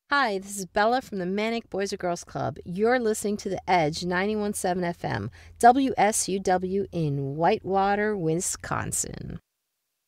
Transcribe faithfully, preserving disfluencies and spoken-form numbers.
Hi, this is Bella from the Manic Boys or Girls Club. You're listening to The Edge ninety-one point seven F M, W S U W in Whitewater, Wisconsin.